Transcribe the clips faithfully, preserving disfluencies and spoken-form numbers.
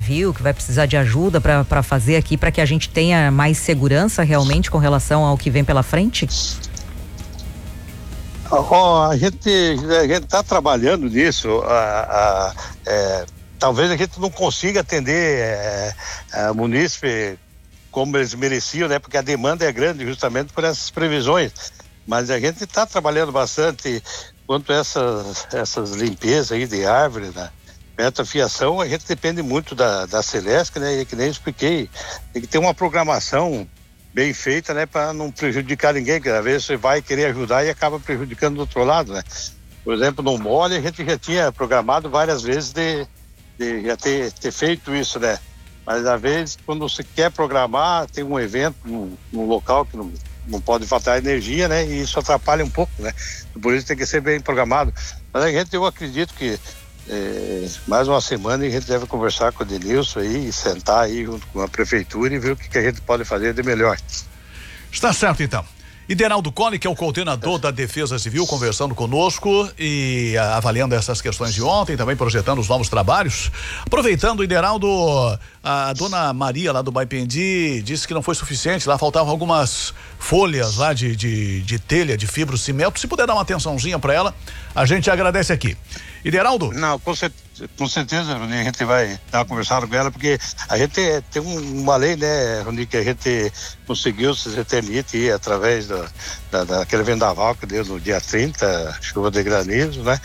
Civil, que vai precisar de ajuda para fazer aqui, para que a gente tenha mais segurança realmente com relação ao que vem pela frente? Oh, a gente a gente está trabalhando nisso. A, a, é, talvez a gente não consiga atender é, a munícipe como eles mereciam, né? Porque a demanda é grande justamente por essas previsões. Mas a gente está trabalhando bastante quanto a essas, essas limpezas aí de árvore, né? Metafiação, a gente depende muito da, da Celesc, né? E que nem eu expliquei, tem que ter uma programação bem feita, né? Para não prejudicar ninguém, que às vezes você vai querer ajudar e acaba prejudicando do outro lado, né? Por exemplo, no mole a gente já tinha programado várias vezes de, de já ter, ter feito isso, né? Mas às vezes quando você quer programar, tem um evento num, num local que não, não pode faltar energia, né? E isso atrapalha um pouco, né? Por isso tem que ser bem programado. Mas a gente, eu acredito que É, mais uma semana a gente deve conversar com o Denilson aí, sentar aí junto com a prefeitura e ver o que, que a gente pode fazer de melhor. Está certo, então. Ideraldo Colli, que é o coordenador da Defesa Civil, conversando conosco e a, avaliando essas questões de ontem, também projetando os novos trabalhos. Aproveitando, Ideraldo, a dona Maria lá do Baipendi disse que não foi suficiente, lá faltavam algumas folhas lá de, de, de telha, de fibrocimento. Se puder dar uma atençãozinha para ela, a gente agradece aqui. Ideraldo? Não, com certeza, com certeza, Rony, a gente vai dar uma conversada com ela, porque a gente tem um, uma lei, né, Rony, que a gente conseguiu se eternite através do, da, daquele vendaval que deu no dia trinta, chuva de granizo, né,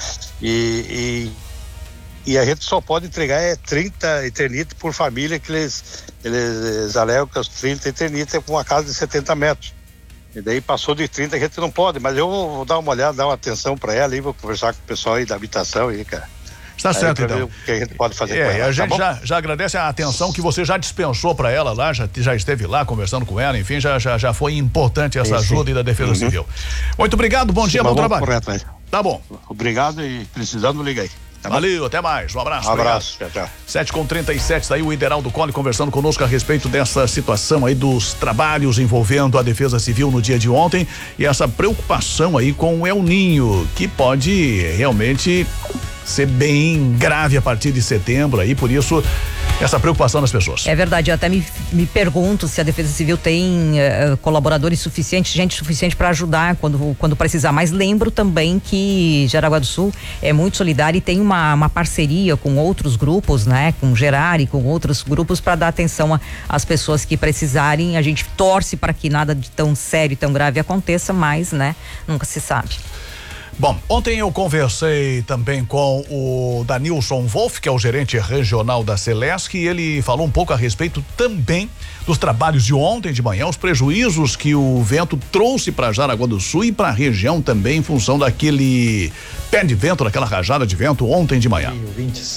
e, e, e a gente só pode entregar é trinta eternite por família, que eles, eles alegam que os trinta eternite é com uma casa de setenta metros. E daí passou de trinta, a gente não pode, mas eu vou, vou dar uma olhada, dar uma atenção para ela e vou conversar com o pessoal aí da habitação aí, cara. Está aí certo, então. Ver o que a gente pode fazer é, com ela, a gente tá já, já agradece a atenção que você já dispensou para ela lá, já, já esteve lá conversando com ela, enfim, já, já, já foi importante essa sim, ajuda sim. da Defesa uhum. Civil. Muito obrigado, bom sim, dia, bom trabalho. Correto, mas... Tá bom. Obrigado e precisando, liga aí. Tá Valeu, bom? Até mais, um abraço. Um abraço, tchau, tchau. sete com trinta e sete, tá aí o Ideraldo Colli conversando conosco a respeito dessa situação aí dos trabalhos envolvendo a Defesa Civil no dia de ontem e essa preocupação aí com o El Ninho, que pode realmente ser bem grave a partir de setembro aí, por isso essa preocupação das pessoas. É verdade, eu até me, me pergunto se a Defesa Civil tem uh, colaboradores suficientes, gente suficiente para ajudar quando, quando precisar, mas lembro também que Jaraguá do Sul é muito solidária e tem uma, uma parceria com outros grupos, né, com Gerari, com outros grupos para dar atenção às pessoas que precisarem. A gente torce para que nada de tão sério e tão grave aconteça, mas, né, nunca se sabe. Bom, ontem eu conversei também com o Danilson Wolff, que é o gerente regional da Celesc, e ele falou um pouco a respeito também dos trabalhos de ontem de manhã, os prejuízos que o vento trouxe para Jaraguá do Sul e para a região também em função daquele pé de vento, daquela rajada de vento ontem de manhã. E ouvintes.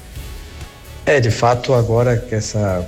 É, de fato, agora que essa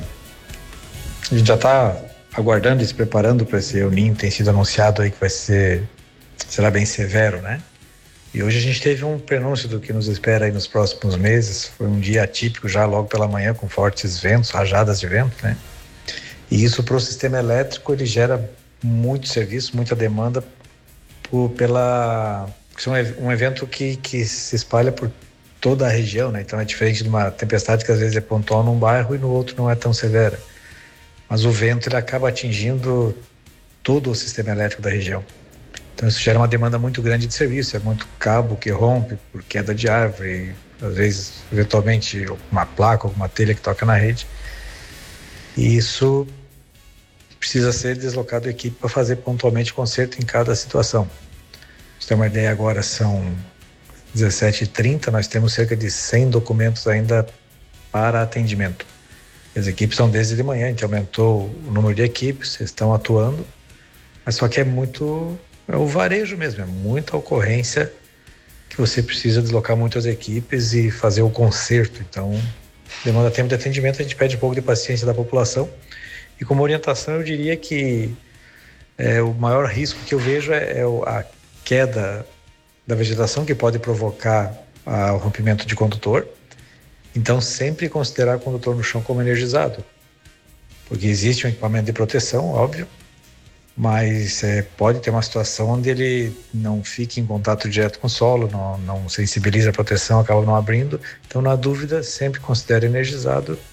a gente já está aguardando e se preparando para esse El Ninho, tem sido anunciado aí que vai ser será bem severo, né? E hoje a gente teve um prenúncio do que nos espera aí nos próximos meses. Foi um dia atípico já logo pela manhã, com fortes ventos, rajadas de vento, né? E isso para o sistema elétrico, ele gera muito serviço, muita demanda por, pela... É um evento que, que se espalha por toda a região, né? Então é diferente de uma tempestade que às vezes é pontual num bairro e no outro não é tão severa. Mas o vento, ele acaba atingindo todo o sistema elétrico da região. Então isso gera uma demanda muito grande de serviço, é muito cabo que rompe por queda de árvore, às vezes, eventualmente, uma placa, alguma telha que toca na rede. E isso precisa ser deslocado a equipe para fazer pontualmente conserto em cada situação. Pra você ter uma ideia, agora são dezessete e trinta, nós temos cerca de cem documentos ainda para atendimento. As equipes são desde de manhã, a gente aumentou o número de equipes, estão atuando, mas só que é muito... É o varejo mesmo, é muita ocorrência que você precisa deslocar muitas equipes e fazer o conserto. Então, demanda tempo de atendimento, a gente pede um pouco de paciência da população. E como orientação, eu diria que é, o maior risco que eu vejo é, é a queda da vegetação, que pode provocar a, o rompimento de condutor. Então, sempre considerar o condutor no chão como energizado, porque existe um equipamento de proteção, óbvio, mas é, pode ter uma situação onde ele não fique em contato direto com o solo, não, não sensibiliza a proteção, acaba não abrindo. Então, na dúvida, sempre considere energizado